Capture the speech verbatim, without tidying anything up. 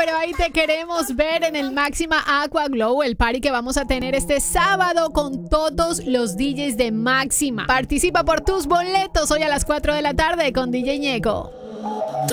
pero ahí te queremos ver en el Máxima Aqua Glow, el party que vamos a tener este sábado con todos los D Js de Máxima. Participa por tus boletos hoy a las cuatro de la tarde con D J Ñeco. Tú